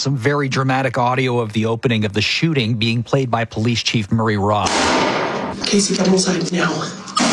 Some very dramatic audio of the opening of the shooting being played by Police Chief Murray Robb. Casey, come inside now.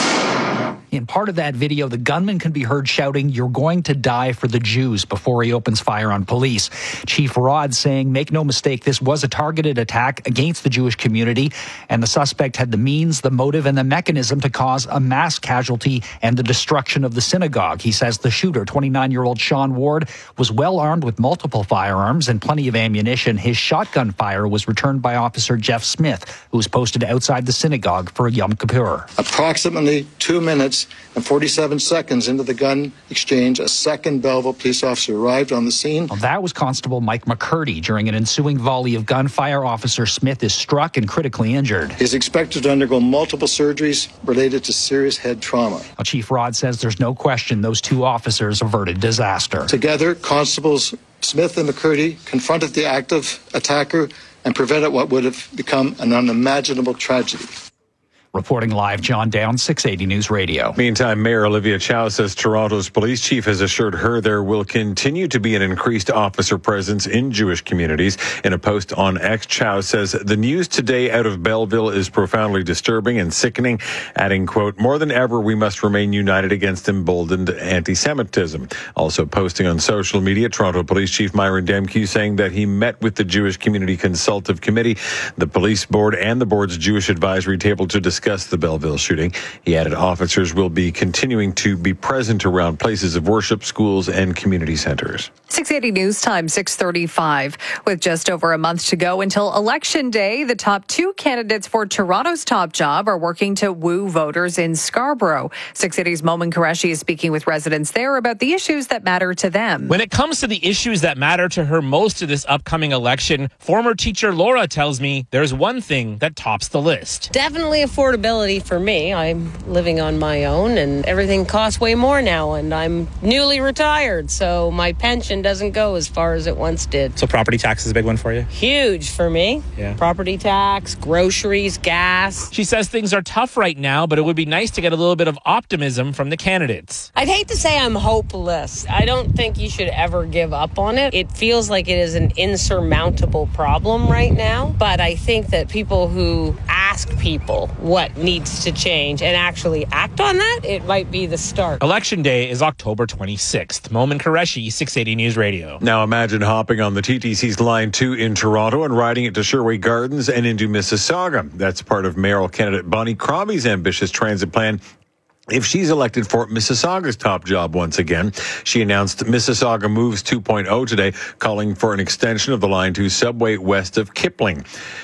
In part of that video, the gunman can be heard shouting, "You're going to die for the Jews," before he opens fire on police. Chief Rodd saying, "Make no mistake, this was a targeted attack against the Jewish community, and the suspect had the means, the motive, and the mechanism to cause a mass casualty and the destruction of the synagogue." He says the shooter, 29-year-old Sean Ward, was well armed with multiple firearms and plenty of ammunition. His shotgun fire was returned by Officer Jeff Smith, who was posted outside the synagogue for Yom Kippur. Approximately 2 minutes and 47 seconds into the gun exchange, a second Belleville police officer arrived on the scene. Well, that was Constable Mike McCurdy. During an ensuing volley of gunfire, Officer Smith is struck and critically injured. He is expected to undergo multiple surgeries related to serious head trauma. Well, Chief Rodd says there's no question those two officers averted disaster. Together, Constables Smith and McCurdy confronted the active attacker and prevented what would have become an unimaginable tragedy. Reporting live, John Downs, 680 News Radio. Meantime, Mayor Olivia Chow says Toronto's police chief has assured her there will continue to be an increased officer presence in Jewish communities. In a post on X, Chow says the news today out of Belleville is profoundly disturbing and sickening, adding, quote, "More than ever, we must remain united against emboldened anti-Semitism." Also posting on social media, Toronto Police Chief Myron Demke saying that he met with the Jewish Community Consultative Committee, the police board, and the board's Jewish advisory table to discuss the Belleville shooting. He added officers will be continuing to be present around places of worship, schools, and community centers. 680 News Time, 6:35. With just over a month to go until Election Day, the top two candidates for Toronto's top job are working to woo voters in Scarborough. 680's Momin Qureshi is speaking with residents there about the issues that matter to them. When it comes to the issues that matter to her most of this upcoming election, former teacher Laura tells me there's one thing that tops the list. Definitely affordability for me. I'm living on my own and everything costs way more now, and I'm newly retired, so my pension doesn't go as far as it once did. So property tax is a big one for you? Huge for me. Yeah. Property tax, groceries, gas. She says things are tough right now, but it would be nice to get a little bit of optimism from the candidates. I'd hate to say I'm hopeless. I don't think you should ever give up on it. It feels like it is an insurmountable problem right now, but I think that people who ask people what needs to change and actually act on that, it might be the start. Election Day is October 26th. Momin Qureshi, 680 News Radio. Now imagine hopping on the TTC's Line 2 in Toronto and riding it to Sherway Gardens and into Mississauga. That's part of mayoral candidate Bonnie Crombie's ambitious transit plan if she's elected for Mississauga's top job once again. She announced Mississauga Moves 2.0 today, calling for an extension of the Line 2 subway west of Kipling.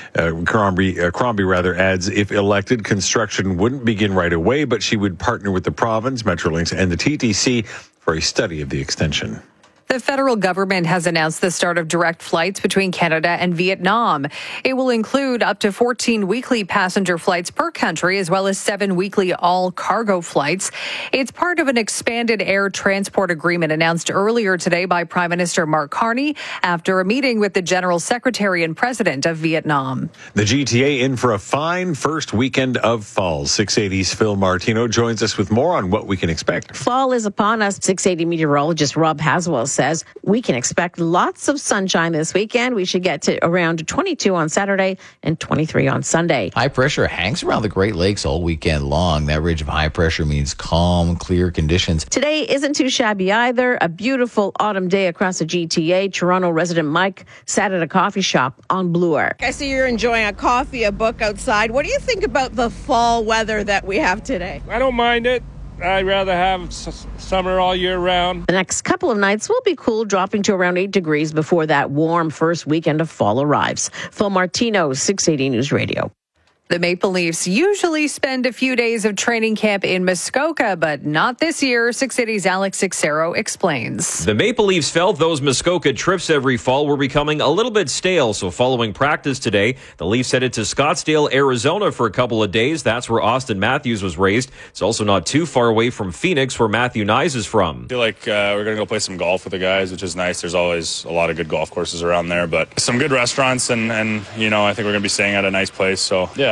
Crombie adds if elected, construction wouldn't begin right away, but she would partner with the province, Metrolinx, and the TTC for a study of the extension. The federal government has announced the start of direct flights between Canada and Vietnam. It will include up to 14 weekly passenger flights per country, as well as 7 weekly all-cargo flights. It's part of an expanded air transport agreement announced earlier today by Prime Minister Mark Carney after a meeting with the General Secretary and President of Vietnam. The GTA in for a fine first weekend of fall. 680's Phil Martino joins us with more on what we can expect. Fall is upon us. 680 meteorologist Rob Haswell says we can expect lots of sunshine this weekend. We should get to around 22 on Saturday and 23 on Sunday. High pressure hangs around the Great Lakes all weekend long. That ridge of high pressure means calm, clear conditions. Today isn't too shabby either. A beautiful autumn day across the GTA. Toronto resident Mike sat at a coffee shop on Blue Arc. I see you're enjoying a coffee, a book outside. What do you think about the fall weather that we have today? I don't mind it. I'd rather have summer all year round. The next couple of nights will be cool, dropping to around 8 degrees before that warm first weekend of fall arrives. Phil Martino, 680 News Radio. The Maple Leafs usually spend a few days of training camp in Muskoka, but not this year. 680's Alex Sixero explains. The Maple Leafs felt those Muskoka trips every fall were becoming a little bit stale, so following practice today, the Leafs headed to Scottsdale, Arizona for a couple of days. That's where Austin Matthews was raised. It's also not too far away from Phoenix, where Matthew Nyes is from. I feel like we're going to go play some golf with the guys, which is nice. There's always a lot of good golf courses around there, but some good restaurants, and you know, I think we're going to be staying at a nice place. So, yeah,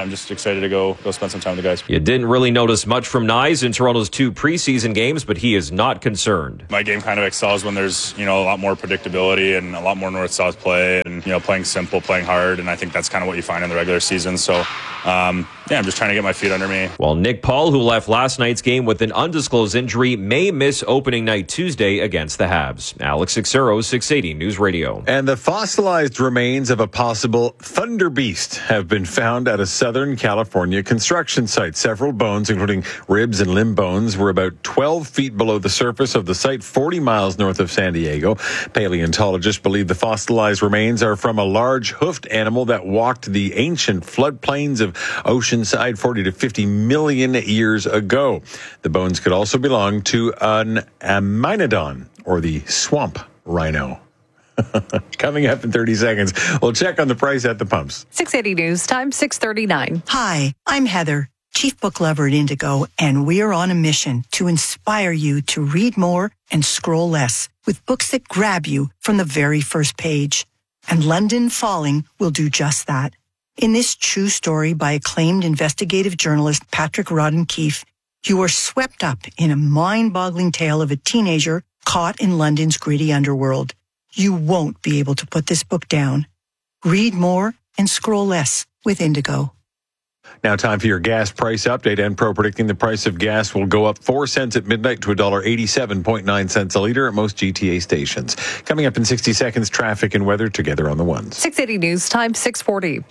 I'm just excited to go spend some time with the guys. You didn't really notice much from Knies in Toronto's 2 preseason games, but he is not concerned. My game kind of excels when there's, a lot more predictability and a lot more north-south play and, playing simple, playing hard. And I think that's kind of what you find in the regular season. So, I'm just trying to get my feet under me. While Nick Paul, who left last night's game with an undisclosed injury, may miss opening night Tuesday against the Habs. Alex Xero, 680 News Radio. And the fossilized remains of a possible thunder beast have been found at a Southern California construction site. Several bones, including ribs and limb bones, were about 12 feet below the surface of the site, 40 miles north of San Diego. Paleontologists believe the fossilized remains are from a large hoofed animal that walked the ancient floodplains of Oceanside 40 to 50 million years ago. The bones could also belong to an Amynodon, or the swamp rhino. Coming up in 30 seconds, we'll check on the price at the pumps. 680 News Time, 6:39. Hi, I'm Heather, Chief Book Lover at Indigo, and we're on a mission to inspire you to read more and scroll less with books that grab you from the very first page. And London Falling will do just that. In this true story by acclaimed investigative journalist Patrick Rodden-Keefe, you are swept up in a mind-boggling tale of a teenager caught in London's gritty underworld. You won't be able to put this book down. Read more and scroll less with Indigo. Now time for your gas price update. Enpro predicting the price of gas will go up 4 cents at midnight to $1.87.9 a liter at most GTA stations. Coming up in 60 seconds, traffic and weather together on the ones. 680 News Time, 640.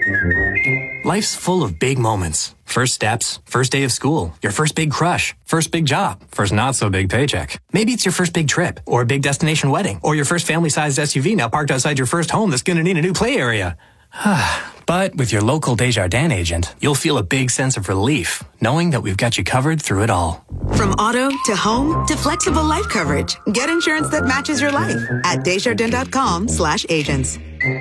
Life's full of big moments. First steps, first day of school, your first big crush, first big job, first not so big paycheck. Maybe it's your first big trip, or a big destination wedding, or your first family-sized SUV now parked outside your first home that's going to need a new play area. But with your local Desjardins agent, you'll feel a big sense of relief, knowing that we've got you covered through it all. From auto to home to flexible life coverage, get insurance that matches your life at Desjardins.com/agents.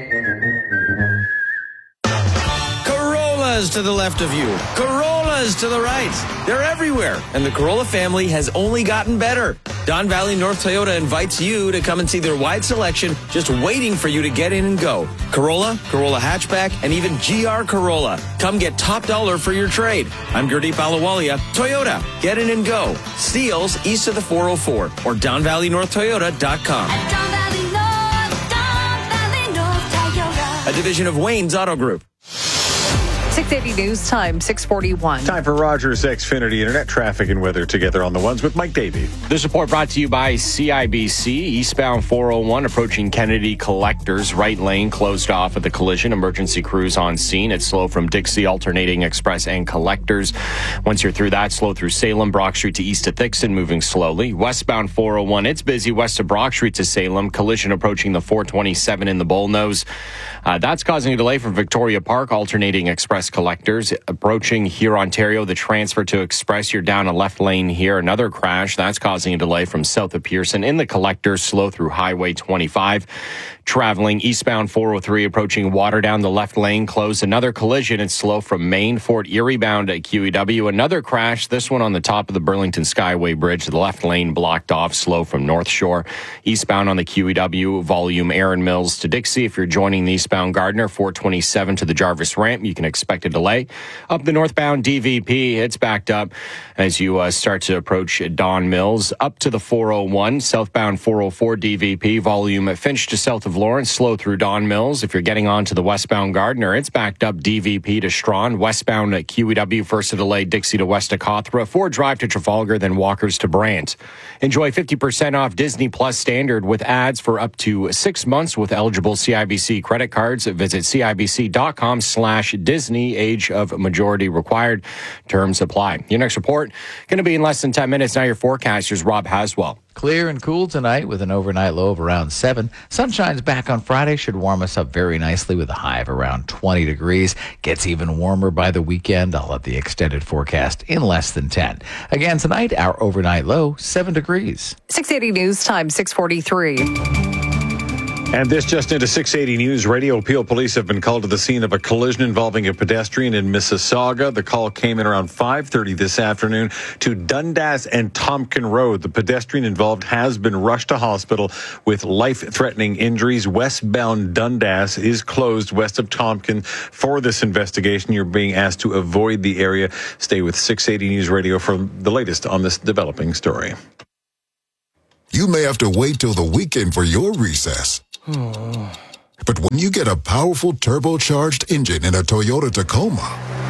Corollas to the left of you, Corollas to the right. They're everywhere, and the Corolla family has only gotten better. Don Valley North Toyota invites you to come and see their wide selection just waiting for you to get in and go. Corolla, Corolla Hatchback, and even GR Corolla. Come get top dollar for your trade. I'm Gurdeep Ahluwalia. Toyota, get in and go. Steeles east of the 404 or DonValleyNorthToyota.com. A division of Wayne's Auto Group. 680 News Time, 641. Time for Rogers Xfinity Internet traffic and weather together on the ones with Mike Davey. This report brought to you by CIBC. Eastbound 401 approaching Kennedy Collectors. Right lane closed off at the collision. Emergency crews on scene. It's slow from Dixie, alternating Express and Collectors. Once you're through that, slow through Salem, Brock Street to east of Thixton, moving slowly. Westbound 401, it's busy west of Brock Street to Salem. Collision approaching the 427 in the Bullnose. That's causing a delay from Victoria Park, alternating Express Collectors. Approaching here, Ontario, the transfer to Express, you're down a left lane here. Another crash, that's causing a delay from south of Pearson in the Collectors, slow through Highway 25. Traveling eastbound 403, approaching Waterdown, the left lane closed. Another collision, it's slow from Maine, Fort Erie bound at QEW. Another crash, this one on the top of the Burlington Skyway Bridge. The left lane blocked off, slow from North Shore. Eastbound on the QEW, volume Erin Mills to Dixie. If you're joining the eastbound Gardner, 427 to the Jarvis ramp, you can expect a delay. Up the northbound DVP, it's backed up as you start to approach Don Mills. Up to the 401, southbound 404 DVP, volume Finch to south of Lawrence, slow through Don Mills. If you're getting on to the westbound Gardner, it's backed up DVP to Strawn. Westbound at QEW, first a delay, Dixie to west of Cawthra. Ford Drive to Trafalgar, then Walkers to Brant. Enjoy 50% off Disney Plus Standard with ads for up to 6 months with eligible CIBC credit cards. Visit CIBC.com/Disney. Age of majority required. Terms apply. Your next report going to be in less than 10 minutes. Now your forecaster's Rob Haswell. Clear and cool tonight with an overnight low of around 7. Sunshine's back on Friday. Should warm us up very nicely with a high of around 20 degrees. Gets even warmer by the weekend. I'll have the extended forecast in less than 10. Again tonight, our overnight low, 7 degrees. 680 News Time, 643. And this just into 680 News Radio. Peel police have been called to the scene of a collision involving a pedestrian in Mississauga. The call came in around 5:30 this afternoon to Dundas and Tompkin Road. The pedestrian involved has been rushed to hospital with life-threatening injuries. Westbound Dundas is closed west of Tompkin for this investigation. You're being asked to avoid the area. Stay with 680 News Radio for the latest on this developing story. You may have to wait till the weekend for your recess. But when you get a powerful turbocharged engine in a Toyota Tacoma,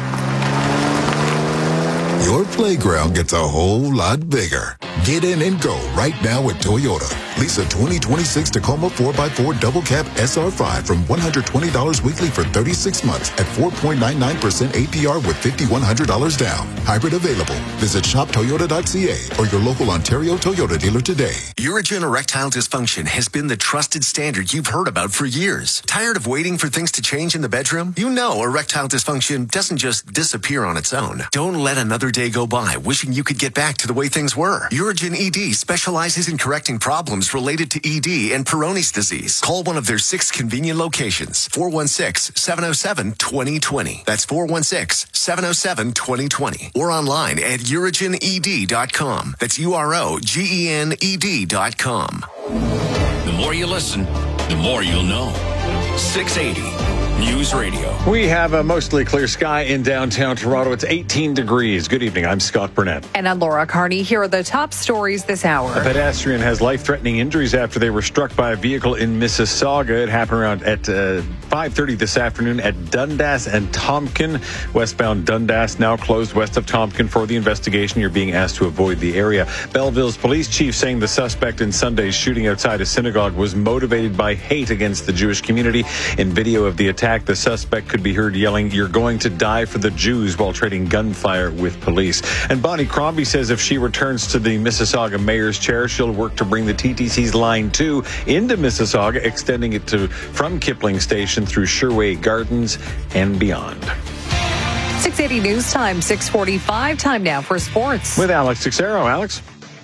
your playground gets a whole lot bigger. Get in and go right now at Toyota. Lease a 2026 Tacoma 4x4 Double Cab SR5 from $120 weekly for 36 months at 4.99% APR with $5,100 down. Hybrid available. Visit shoptoyota.ca or your local Ontario Toyota dealer today. Urigen erectile dysfunction has been the trusted standard you've heard about for years. Tired of waiting for things to change in the bedroom? You know erectile dysfunction doesn't just disappear on its own. Don't let another day go by wishing you could get back to the way things were. Urigen ED specializes in correcting problems related to ED and Peyronie's disease. Call one of their 6 convenient locations. 416-707-2020. That's 416-707-2020. Or online at urigened.com. That's UROGENED.com. The more you listen, the more you'll know. 680 News Radio. We have a mostly clear sky in downtown Toronto. It's 18 degrees. Good evening. I'm Scott Burnett. And I'm Laura Carney. Here are the top stories this hour. A pedestrian has life-threatening injuries after they were struck by a vehicle in Mississauga. It happened around at 5:30 this afternoon at Dundas and Tompkin. Westbound Dundas now closed west of Tompkin for the investigation. You're being asked to avoid the area. Belleville's police chief saying the suspect in Sunday's shooting outside a synagogue was motivated by hate against the Jewish community. In video of the attack, the suspect could be heard yelling, "You're going to die for the Jews," while trading gunfire with police. And Bonnie Crombie says if she returns to the Mississauga mayor's chair, she'll work to bring the TTC's Line 2 into Mississauga, extending it from Kipling Station through Sherway Gardens and beyond. 680 News Time, 6:45. Time now for sports. With Alex Texero. Alex?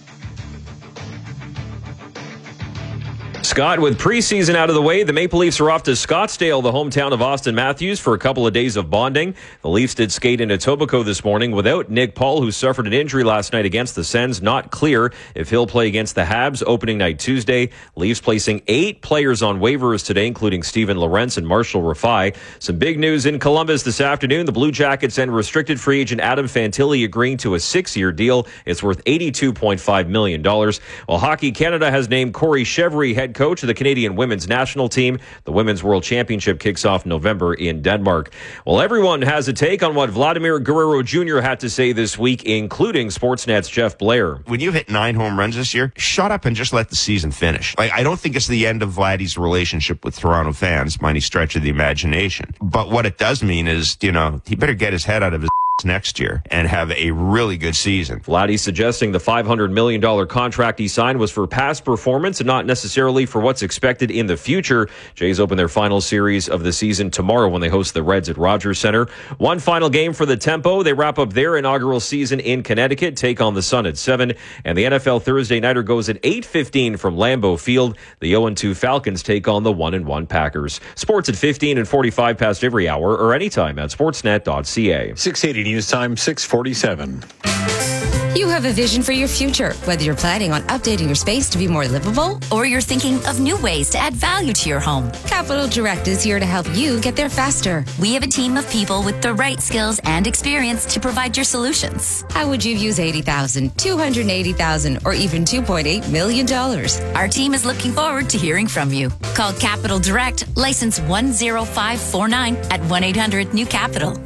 Scott, with preseason out of the way, the Maple Leafs are off to Scottsdale, the hometown of Austin Matthews, for a couple of days of bonding. The Leafs did skate in Etobicoke this morning without Nick Paul, who suffered an injury last night against the Sens. Not clear if he'll play against the Habs opening night Tuesday. Leafs placing 8 players on waivers today, including Steven Lorentz and Marshall Rafai. Some big news in Columbus this afternoon. The Blue Jackets and restricted free agent Adam Fantilli agreeing to a 6-year deal. It's worth $82.5 million. While Hockey Canada has named Corey Chevry head coach of the Canadian women's national team. The Women's World Championship kicks off November in Denmark. Well, everyone has a take on what Vladimir Guerrero Jr. had to say this week, including Sportsnet's Jeff Blair. When you've hit 9 home runs this year, shut up and just let the season finish. I don't think it's the end of Vladdy's relationship with Toronto fans by any stretch of the imagination. But what it does mean is, he better get his head out of his next year and have a really good season. Vladdy suggesting the $500 million contract he signed was for past performance and not necessarily for what's expected in the future. Jays open their final series of the season tomorrow when they host the Reds at Rogers Center. One final game for the Tempo. They wrap up their inaugural season in Connecticut, take on the Sun at 7, and the NFL Thursday Nighter goes at 8:15 from Lambeau Field. The 0-2 Falcons take on the 1-1 Packers. Sports at 15 and 45 past every hour or anytime at sportsnet.ca. 680 News Time, 647. You have a vision for your future, whether you're planning on updating your space to be more livable or you're thinking of new ways to add value to your home. Capital Direct is here to help you get there faster. We have a team of people with the right skills and experience to provide your solutions. How would you use $80,000, $280,000, or even $2.8 million? Our team is looking forward to hearing from you. Call Capital Direct, license 10549 at 1-800-NEW-CAPITAL.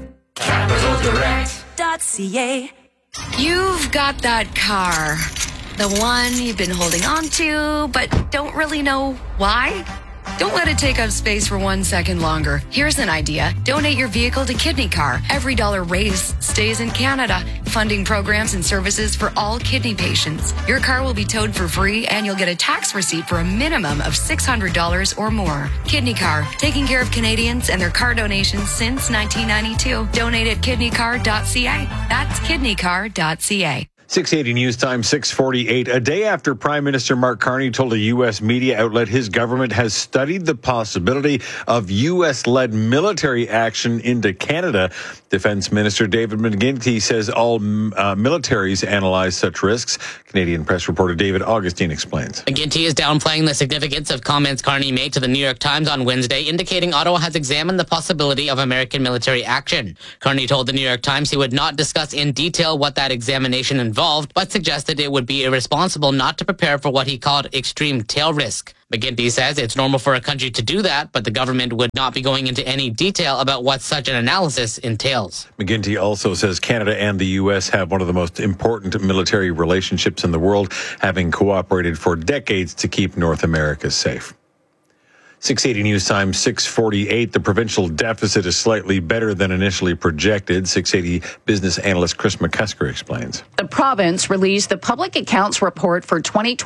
CapitalDirect.ca. You've got that car, the one you've been holding on to, but don't really know why. Don't let it take up space for 1 second longer. Here's an idea. Donate your vehicle to Kidney Car. Every dollar raised stays in Canada, funding programs and services for all kidney patients. Your car will be towed for free, and you'll get a tax receipt for a minimum of $600 or more. Kidney Car, taking care of Canadians and their car donations since 1992. Donate at kidneycar.ca. That's kidneycar.ca. 680 News Time, 6:48. A day after Prime Minister Mark Carney told a U.S. media outlet his government has studied the possibility of U.S.-led military action into Canada, Defense Minister David McGuinty says all militaries analyze such risks. Canadian press reporter David Augustine explains. McGuinty is downplaying the significance of comments Carney made to the New York Times on Wednesday, indicating Ottawa has examined the possibility of American military action. Carney told the New York Times he would not discuss in detail what that examination involved, but suggested it would be irresponsible not to prepare for what he called extreme tail risk. McGuinty says it's normal for a country to do that, but the government would not be going into any detail about what such an analysis entails. McGuinty also says Canada and the U.S. have one of the most important military relationships in the world, having cooperated for decades to keep North America safe. 680 News Time, 6:48. The provincial deficit is slightly better than initially projected. 680 business analyst Chris McCusker explains. The province released the public accounts report for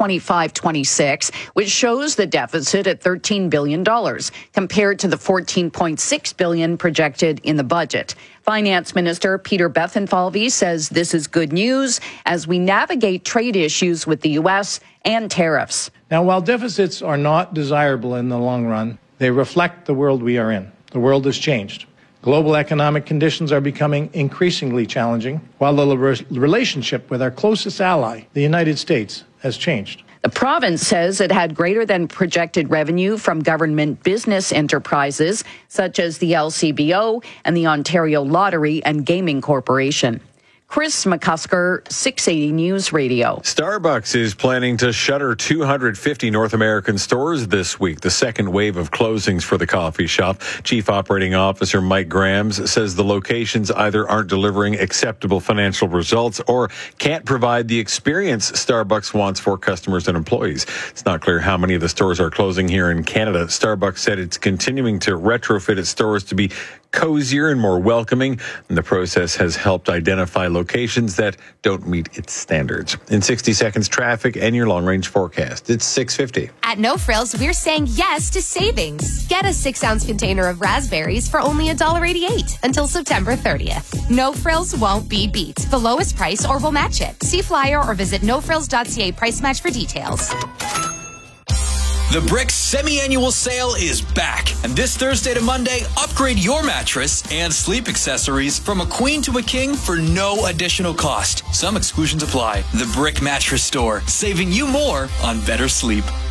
2025-26, which shows the deficit at $13 billion compared to the $14.6 billion projected in the budget. Finance Minister Peter Bethlenfalvy says this is good news as we navigate trade issues with the U.S. and tariffs. Now, while deficits are not desirable in the long run, they reflect the world we are in. The world has changed. Global economic conditions are becoming increasingly challenging, while the relationship with our closest ally, the United States, has changed. The province says it had greater than projected revenue from government business enterprises, such as the LCBO and the Ontario Lottery and Gaming Corporation. Chris McCusker, 680 News Radio. Starbucks is planning to shutter 250 North American stores this week, the second wave of closings for the coffee shop. Chief Operating Officer Mike Grams says the locations either aren't delivering acceptable financial results or can't provide the experience Starbucks wants for customers and employees. It's not clear how many of the stores are closing here in Canada. Starbucks said it's continuing to retrofit its stores to be cozier and more welcoming, and the process has helped identify locations that don't meet its standards. In 60 seconds, traffic and your long-range forecast. It's 6:50. At No Frills, we're saying yes to savings. Get a 6-ounce container of raspberries for only $1.88 until September 30th. No Frills won't be beat. The lowest price or we'll match it. See flyer or visit nofrills.ca price match for details. The Brick semi-annual sale is back. And this Thursday to Monday, upgrade your mattress and sleep accessories from a queen to a king for no additional cost. Some exclusions apply. The Brick Mattress Store, saving you more on better sleep.